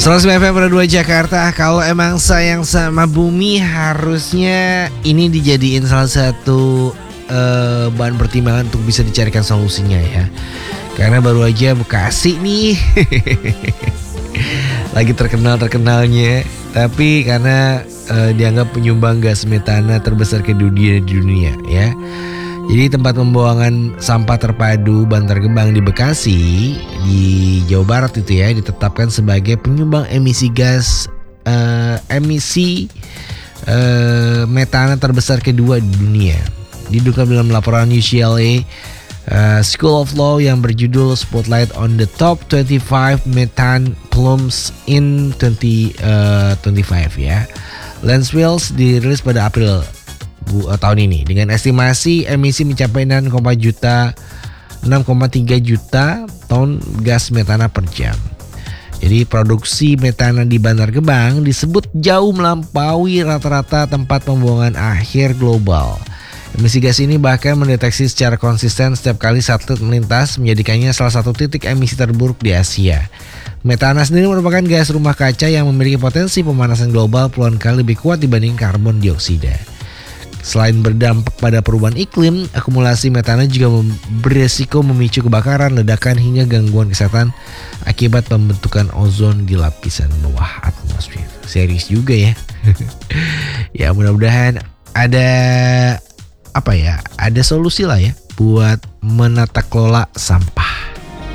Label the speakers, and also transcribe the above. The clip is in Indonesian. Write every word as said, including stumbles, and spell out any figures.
Speaker 1: seratus F M dua Jakarta. Kalau emang sayang sama bumi, harusnya ini dijadiin salah satu uh, bahan pertimbangan untuk bisa dicarikan solusinya ya. Karena baru aja Bekasi nih lagi terkenal-terkenalnya, tapi karena uh, dianggap penyumbang gas metana terbesar ke dunia di dunia ya. Jadi tempat pembuangan sampah terpadu Bantar Gebang di Bekasi di Jawa Barat itu ya ditetapkan sebagai penyumbang emisi gas uh, emisi uh, metana terbesar kedua di dunia. Didukung dalam laporan U C L A uh, School of Law yang berjudul Spotlight on the Top twenty-five Methane Plumes in twenty twenty-five ya. Lancewells dirilis pada April tahun ini dengan estimasi emisi mencapai enam koma tiga juta ton gas metana per jam. Jadi produksi metana di Bantar Gebang disebut jauh melampaui rata-rata tempat pembuangan akhir global. Emisi gas ini bahkan mendeteksi secara konsisten setiap kali satelit melintas, menjadikannya salah satu titik emisi terburuk di Asia. Metana sendiri merupakan gas rumah kaca yang memiliki potensi pemanasan global puluhan kali lebih kuat dibanding karbon dioksida. Selain berdampak pada perubahan iklim, akumulasi metana juga beresiko memicu kebakaran, ledakan hingga gangguan kesehatan akibat pembentukan ozon di lapisan bawah atmosfer. Serius juga ya. Ya mudah-mudahan ada apa ya, ada solusi lah ya buat menata kelola sampah.